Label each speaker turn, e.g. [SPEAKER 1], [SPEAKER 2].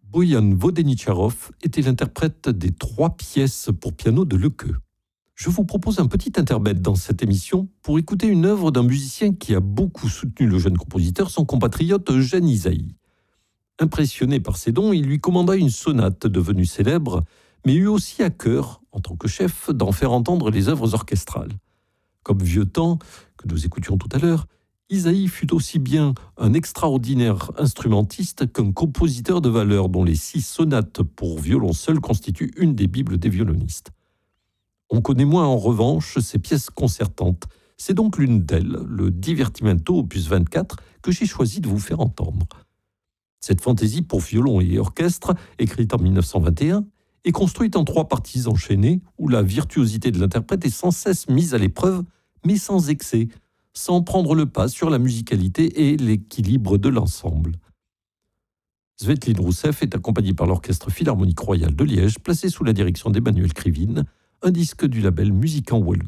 [SPEAKER 1] Boyan Vodenichtcharov était l'interprète des 3 pièces pour piano de Lecœur. Je vous propose un petit intermède dans cette émission pour écouter une œuvre d'un musicien qui a beaucoup soutenu le jeune compositeur, son compatriote Eugène Ysaÿe. Impressionné par ses dons, il lui commanda une sonate devenue célèbre, mais eut aussi à cœur, en tant que chef, d'en faire entendre les œuvres orchestrales. Comme Vieux Temps, que nous écoutions tout à l'heure, Ysaÿe fut aussi bien un extraordinaire instrumentiste qu'un compositeur de valeur dont les 6 sonates pour violon seul constituent une des bibles des violonistes. On connaît moins en revanche ses pièces concertantes. C'est donc l'une d'elles, le Divertimento opus 24, que j'ai choisi de vous faire entendre. Cette fantaisie pour violon et orchestre, écrite en 1921, est construite en 3 parties enchaînées où la virtuosité de l'interprète est sans cesse mise à l'épreuve, mais sans excès, sans prendre le pas sur la musicalité et l'équilibre de l'ensemble. Svetlin Rousseff est accompagné par l'Orchestre Philharmonique Royal de Liège, placé sous la direction d'Emmanuel Krivine, un disque du label Musican Wallonie.